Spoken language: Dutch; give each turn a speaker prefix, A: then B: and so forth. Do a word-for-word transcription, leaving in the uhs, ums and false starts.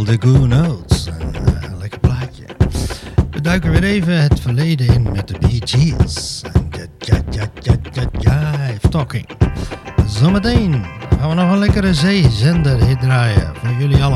A: All the Good Notes. Een uh, lekker plaatje. We duiken weer even het verleden in met de Bee Gees. En de Jive Talking. Zometeen gaan we nog een lekkere zeezender hit draaien voor jullie allemaal.